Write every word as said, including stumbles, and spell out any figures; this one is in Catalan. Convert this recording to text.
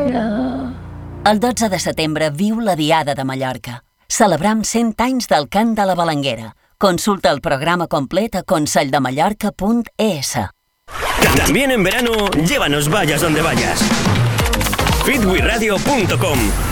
Balanguera. El dotze de setembre viu la Diada de Mallorca. Celebram cent anys del cant de la Balanguera. Consulta el programa complet a conselldemallorca punto es. También en verano, llévanos vayas donde vayas. fit wi radio punto com